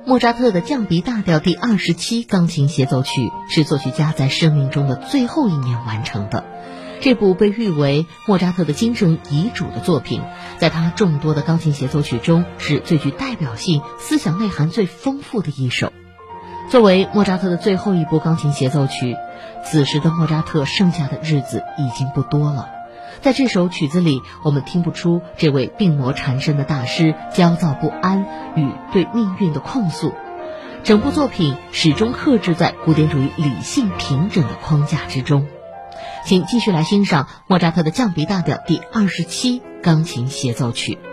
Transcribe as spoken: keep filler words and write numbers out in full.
莫扎特的降 B 大调第二十七钢琴协奏曲是作曲家在生命中的最后一年完成的。这部被誉为莫扎特的精神遗嘱的作品，在他众多的钢琴协奏曲中是最具代表性、思想内涵最丰富的一首。作为莫扎特的最后一部钢琴协奏曲，此时的莫扎特剩下的日子已经不多了。在这首曲子里，我们听不出这位病魔缠身的大师焦躁不安与对命运的控诉。整部作品始终克制在古典主义理性平整的框架之中。请继续来欣赏莫扎特的降 B 大调第二十七钢琴协奏曲。